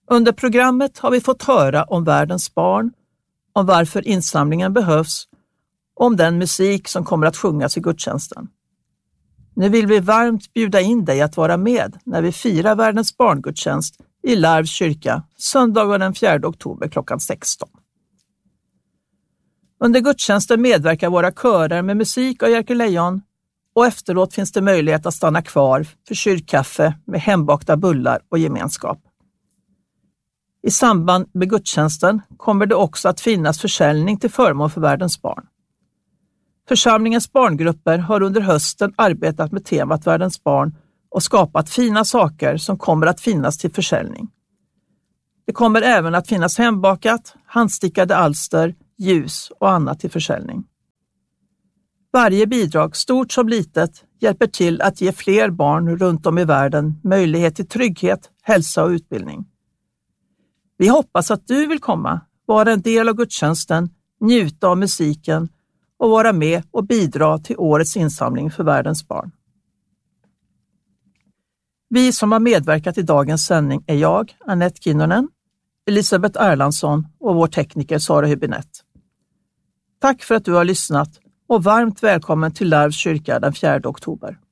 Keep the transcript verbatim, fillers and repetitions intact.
Under programmet har vi fått höra om världens barn, om varför insamlingen behövs och om den musik som kommer att sjungas i gudstjänsten. Nu vill vi varmt bjuda in dig att vara med när vi firar världens barngudstjänst i Larvs kyrka söndagen den fjärde oktober klockan sexton. Under gudstjänsten medverkar våra körer med musik och Jerker Lejon och efteråt finns det möjlighet att stanna kvar för kyrkkaffe med hembakta bullar och gemenskap. I samband med gudstjänsten kommer det också att finnas försäljning till förmån för världens barn. Församlingens barngrupper har under hösten arbetat med temat världens barn och skapat fina saker som kommer att finnas till försäljning. Det kommer även att finnas hembakat, handstickade alster, ljus och annat till försäljning. Varje bidrag, stort som litet, hjälper till att ge fler barn runt om i världen möjlighet till trygghet, hälsa och utbildning. Vi hoppas att du vill komma, vara en del av gudstjänsten, njuta av musiken och vara med och bidra till årets insamling för världens barn. Vi som har medverkat i dagens sändning är jag, Annette Kinnunen, Elisabeth Erlandsson och vår tekniker Sara Hübinette. Tack för att du har lyssnat och varmt välkommen till Larvs kyrka den fjärde oktober.